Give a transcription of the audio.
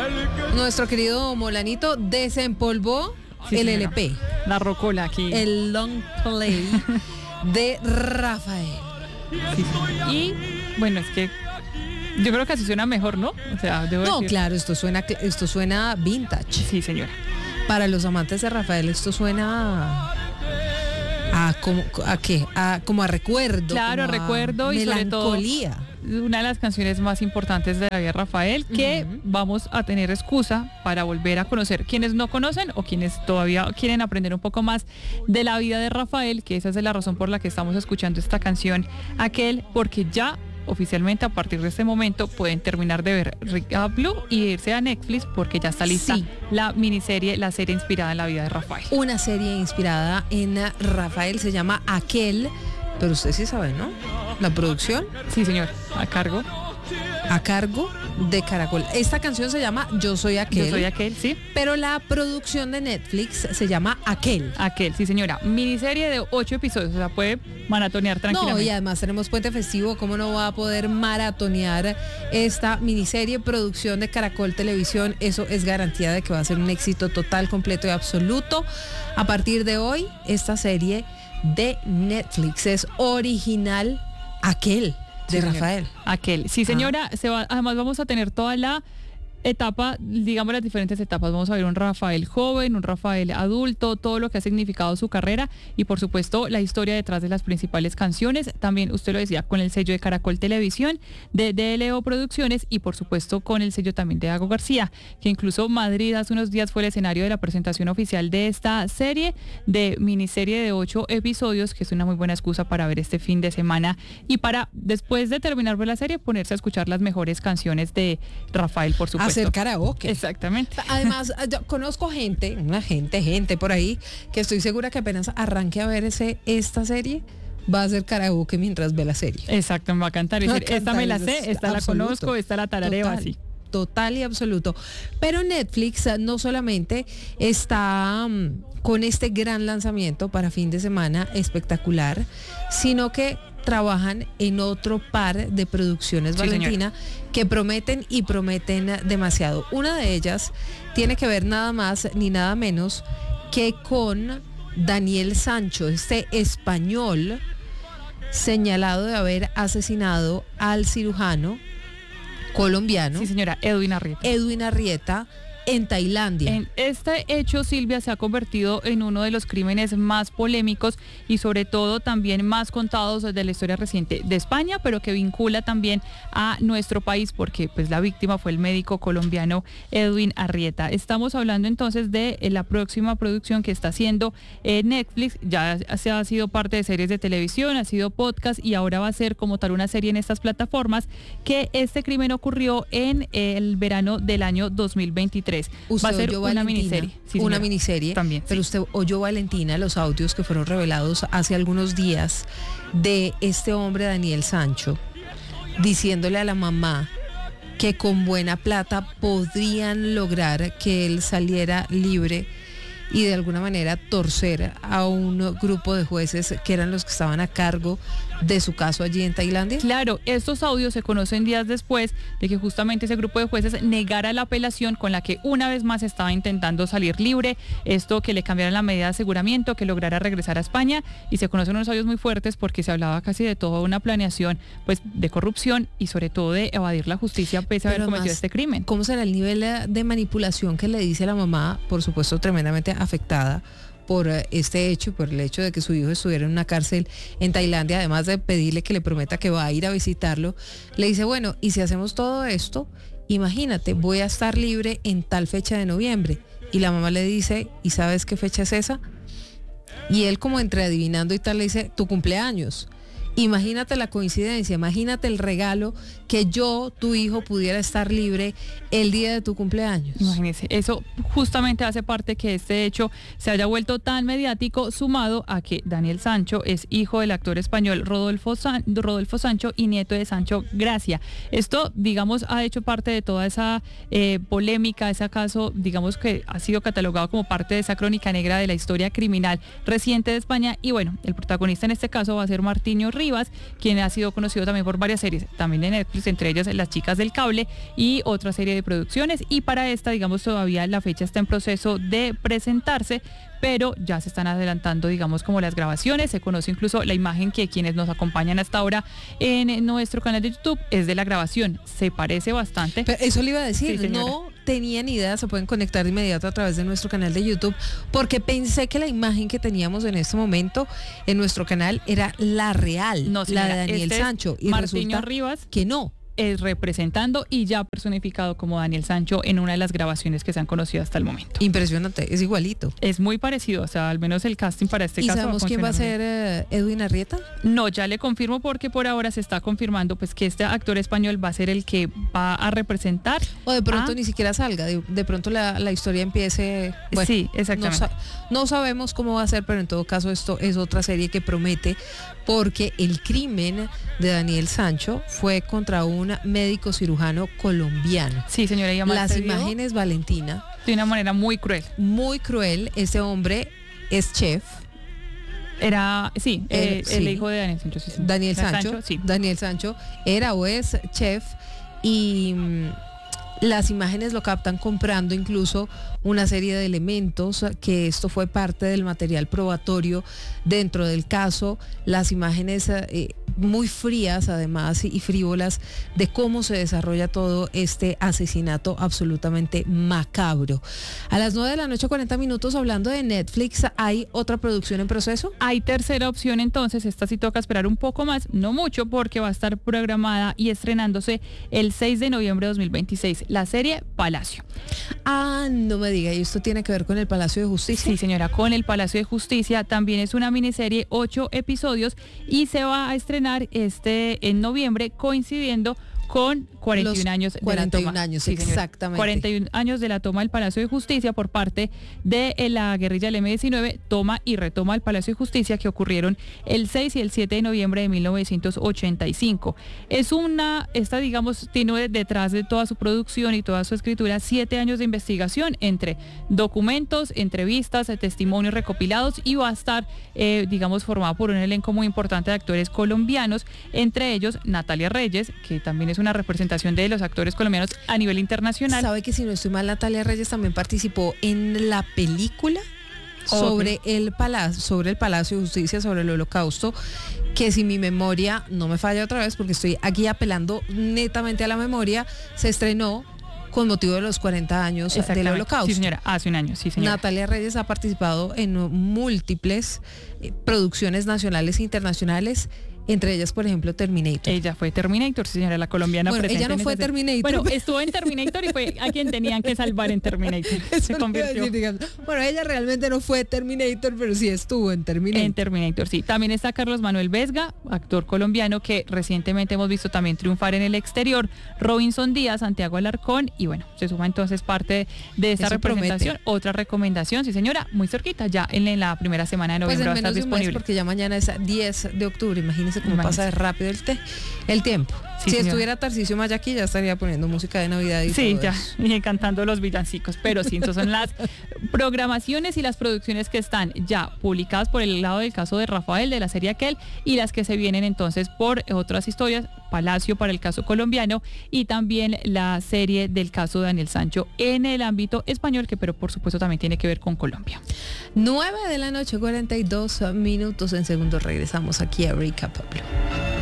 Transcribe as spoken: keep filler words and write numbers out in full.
Nuestro querido Molanito desempolvó Sí, el señora. L P, La rocola aquí. el long play de Rafael. Sí, sí. Y bueno, es que yo creo que así suena mejor, ¿no? O sea, debo No, decir. claro, esto suena, esto suena vintage. Sí, señora. Para los amantes de Rafael, esto suena a, a como a qué, a como a recuerdo, Claro, como a recuerdo y sobre todo melancolía. una de las canciones más importantes de la vida de Rafael, que Ujú. vamos a tener excusa para volver a conocer quienes no conocen o quienes todavía quieren aprender un poco más de la vida de Rafael, que esa es la razón por la que estamos escuchando esta canción, aquel, porque ya oficialmente a partir de este momento pueden terminar de ver Rica Blue y irse a Netflix porque ya está lista Sí. la miniserie, la serie inspirada en la vida de Rafael. Una serie inspirada en Rafael, se llama Aquel, pero usted sí sabe, ¿no? La producción Sí, señor, a cargo. a cargo de Caracol. Esta canción se llama Yo soy aquel, Yo soy aquel, sí. pero la producción de Netflix se llama Aquel. Aquel, sí señora. Miniserie de ocho episodios, o sea, puede maratonear tranquilamente. No, y además tenemos puente festivo, ¿cómo no va a poder maratonear esta miniserie, producción de Caracol Televisión? Eso es garantía de que va a ser un éxito total, completo y absoluto. A partir de hoy, esta serie de Netflix es original Aquel, de Sí, señora. Rafael. Aquel. Sí, señora, se va, además vamos a tener toda la etapa, digamos las diferentes etapas. Vamos a ver un Rafael joven, un Rafael adulto, todo lo que ha significado su carrera y por supuesto la historia detrás de las principales canciones. También usted lo decía, con el sello de Caracol Televisión, de D L O Producciones y por supuesto con el sello también de Dago García, que incluso Madrid hace unos días fue el escenario de la presentación oficial de esta serie, de miniserie de ocho episodios, que es una muy buena excusa para ver este fin de semana y para después de terminar de ver la serie ponerse a escuchar las mejores canciones de Rafael, por supuesto. Hacer karaoke. Exactamente. Además, yo conozco gente, una gente, gente por ahí, que estoy segura que apenas arranque a ver ese, esta serie, va a hacer karaoke mientras ve la serie. Exacto, me va a cantar. Va a Decir, esta me la cantar, sé, esta la absoluto. conozco, esta la tarareo, Total. así. Total y absoluto. Pero Netflix eh, no solamente está um, con este gran lanzamiento para fin de semana espectacular, sino que trabajan en otro par de producciones, Sí, Valentina, que prometen y prometen demasiado. Una de ellas tiene que ver nada más ni nada menos que con Daniel Sancho, este español señalado de haber asesinado al cirujano colombiano Sí, señora, Edwin Arrieta. Edwin Arrieta en Tailandia. En este hecho, Silvia, se ha convertido en uno de los crímenes más polémicos y sobre todo también más contados de la historia reciente de España, pero que vincula también a nuestro país porque pues la víctima fue el médico colombiano Edwin Arrieta. Estamos hablando entonces de eh, la próxima producción que está haciendo eh, Netflix. Ya se ha sido parte de series de televisión, ha sido podcast y ahora va a ser como tal una serie en estas plataformas, que este crimen ocurrió en eh, el verano del año dos mil veintitrés. Usted Va a ser oyó, una Valentina, miniserie. Sí, una señora. miniserie. También, Pero sí. usted oyó, Valentina, los audios que fueron revelados hace algunos días de este hombre, Daniel Sancho, diciéndole a la mamá que con buena plata podrían lograr que él saliera libre y de alguna manera torcer a un grupo de jueces que eran los que estaban a cargo de su caso allí en Tailandia. Claro, estos audios se conocen días después de que justamente ese grupo de jueces negara la apelación con la que una vez más estaba intentando salir libre, esto que le cambiaran la medida de aseguramiento, que lograra regresar a España, y se conocen unos audios muy fuertes porque se hablaba casi de toda una planeación pues de corrupción y sobre todo de evadir la justicia pese a haber Pero cometido además, este crimen. ¿cómo será el nivel de manipulación que le dice la mamá, por supuesto tremendamente afectada por este hecho y por el hecho de que su hijo estuviera en una cárcel en Tailandia, además de pedirle que le prometa que va a ir a visitarlo? Le dice, bueno, y si hacemos todo esto, imagínate, voy a estar libre en tal fecha de noviembre. Y la mamá le dice, ¿y sabes qué fecha es esa? Y él, como entre adivinando y tal, le dice, tu cumpleaños. Imagínate la coincidencia, imagínate el regalo, que yo, tu hijo, pudiera estar libre el día de tu cumpleaños. Imagínese, eso justamente hace parte que este hecho se haya vuelto tan mediático, sumado a que Daniel Sancho es hijo del actor español Rodolfo, San, Rodolfo Sancho y nieto de Sancho Gracia. Esto, digamos, ha hecho parte de toda esa eh, polémica, ese caso, digamos que ha sido catalogado como parte de esa crónica negra de la historia criminal reciente de España. Y bueno, el protagonista en este caso va a ser Martiño Ríos, Rivas, quien ha sido conocido también por varias series, también de Netflix, entre ellas Las Chicas del Cable y otra serie de producciones. Y para esta, digamos, todavía la fecha está en proceso de presentarse, pero ya se están adelantando, digamos, como las grabaciones. Se conoce incluso la imagen que quienes nos acompañan hasta ahora en nuestro canal de YouTube es de la grabación. Se parece bastante. Pero eso le iba a decir, Sí, no tenía ni idea, se pueden conectar de inmediato a través de nuestro canal de YouTube, porque pensé que la imagen que teníamos en este momento en nuestro canal era la real, No, la señora, de Daniel este es Sancho, y Martiño resulta Rivas que no. es representando y ya personificado como Daniel Sancho en una de las grabaciones que se han conocido hasta el momento. Impresionante, es igualito. Es muy parecido, o sea, al menos el casting para este ¿Y caso. sabemos quién va a ser eh, Edwin Arrieta? No, ya le confirmo porque por ahora se está confirmando pues que este actor español va a ser el que va a representar. O de pronto a... ni siquiera salga, de, de pronto la, la historia empiece... Bueno, sí, exactamente. No, sa- no sabemos cómo va a ser, pero en todo caso esto es otra serie que promete, porque el crimen de Daniel Sancho fue contra un médico cirujano colombiano. Sí, señora, y además Las se vio imágenes, Valentina, de una manera muy cruel. muy cruel. Este hombre es chef, Era, sí, Eh, eh, sí. el hijo de Daniel Sancho. Sí, sí. Daniel Sancho, sí. Daniel Sancho era o es chef, y mm, las imágenes lo captan comprando incluso una serie de elementos, que esto fue parte del material probatorio dentro del caso. Las imágenes eh, muy frías además y frívolas de cómo se desarrolla todo este asesinato absolutamente macabro. A las nueve de la noche, cuarenta minutos, hablando de Netflix, ¿hay otra producción en proceso? Hay tercera opción, entonces, esta sí toca esperar un poco más, no mucho, porque va a estar programada y estrenándose el seis de noviembre de dos mil veintiséis, la serie Palacio. Ah, no me diga, ¿y esto tiene que ver con el Palacio de Justicia? Sí, señora, con el Palacio de Justicia. También es una miniserie, ocho episodios, y se va a estrenar este en noviembre, coincidiendo con cuarenta y un Los años de cuarenta y un la toma. años, Sí, señora. exactamente. cuarenta y un años de la toma del Palacio de Justicia por parte de la guerrilla del eme diecinueve, toma y retoma el Palacio de Justicia, que ocurrieron el seis y el siete de noviembre de mil novecientos ochenta y cinco. Es una, esta digamos, tiene detrás de toda su producción y toda su escritura siete años de investigación entre documentos, entrevistas, testimonios recopilados, y va a estar, eh, digamos, formada por un elenco muy importante de actores colombianos, entre ellos Natalia Reyes, que también es una representación de los actores colombianos a nivel internacional. ¿Sabe que, si no estoy mal, Natalia Reyes también participó en la película sobre Okay. el palacio, sobre el Palacio de Justicia, sobre el Holocausto, que, si mi memoria no me falla otra vez, porque estoy aquí apelando netamente a la memoria, se estrenó con motivo de los cuarenta años del Exactamente. Holocausto? Sí, señora, hace un año, sí, señora. Natalia Reyes ha participado en múltiples eh, producciones nacionales e internacionales, entre ellas, por ejemplo, Terminator. Ella fue Terminator, sí, señora, la colombiana. Bueno, presente ella no en fue ese- Terminator. Bueno, estuvo en Terminator y fue a quien tenían que salvar en Terminator. Eso Se le iba a convirtió decir, digamos. Bueno, ella realmente no fue Terminator, pero sí estuvo en Terminator. en Terminator, sí. También está Carlos Manuel Vesga, actor colombiano que recientemente hemos visto también triunfar en el exterior. Robinson Díaz, Santiago Alarcón, y bueno, se suma entonces parte de esta Eso representación. promete. Otra recomendación, sí, señora, muy cerquita, ya en, en la primera semana de Pues noviembre en va a estar menos de un mes, disponible. porque ya mañana es diez de octubre. Imagínense cómo Imagínese. pasa de rápido el, te- el tiempo. Sí, si señora. estuviera Tarcisio Maya aquí, ya estaría poniendo música de Navidad y Sí, todo ya, eso. y cantando los villancicos, pero sí, entonces son las programaciones y las producciones que están ya publicadas por el lado del caso de Rafael, de la serie Aquel, y las que se vienen entonces por otras historias, Palacio para el caso colombiano, y también la serie del caso de Daniel Sancho en el ámbito español, que pero por supuesto también tiene que ver con Colombia. nueve de la noche, cuarenta y dos minutos. En segundos regresamos aquí a Recap Blue.